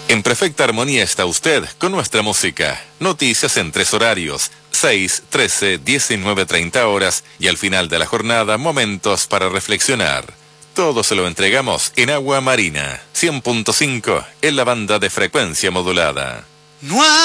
En perfecta armonía está usted con nuestra música. Noticias en 3 horarios, 6, 13, 19, 30 horas y al final de la jornada momentos para reflexionar. Todo se lo entregamos en Agua Marina, 100.5 en la banda de frecuencia modulada. No hay